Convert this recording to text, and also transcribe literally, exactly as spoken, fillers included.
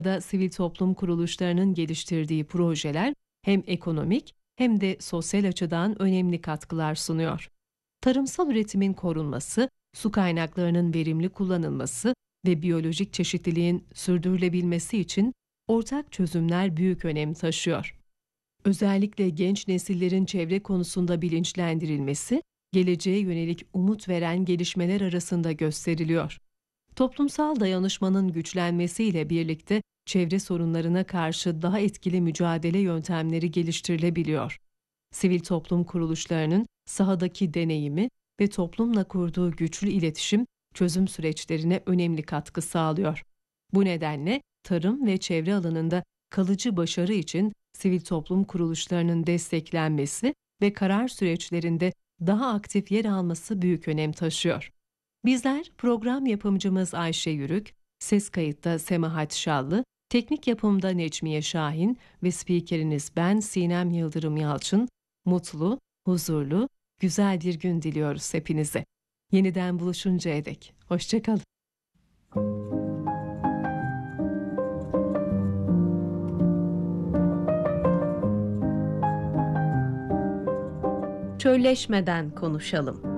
da sivil toplum kuruluşlarının geliştirdiği projeler hem ekonomik hem de sosyal açıdan önemli katkılar sunuyor. Tarımsal üretimin korunması, su kaynaklarının verimli kullanılması ve biyolojik çeşitliliğin sürdürülebilmesi için ortak çözümler büyük önem taşıyor. Özellikle genç nesillerin çevre konusunda bilinçlendirilmesi, geleceğe yönelik umut veren gelişmeler arasında gösteriliyor. Toplumsal dayanışmanın güçlenmesiyle birlikte çevre sorunlarına karşı daha etkili mücadele yöntemleri geliştirilebiliyor. Sivil toplum kuruluşlarının sahadaki deneyimi ve toplumla kurduğu güçlü iletişim çözüm süreçlerine önemli katkı sağlıyor. Bu nedenle tarım ve çevre alanında kalıcı başarı için sivil toplum kuruluşlarının desteklenmesi ve karar süreçlerinde daha aktif yer alması büyük önem taşıyor. Bizler program yapımcımız Ayşe Yürük, ses kayıtta Semahat Şallı, teknik yapımda Necmiye Şahin ve spikeriniz ben Sinem Yıldırım Yalçın, mutlu, huzurlu, güzel bir gün diliyoruz hepinize. Yeniden buluşuncaya dek, hoşça kalın. Çölleşmeden konuşalım.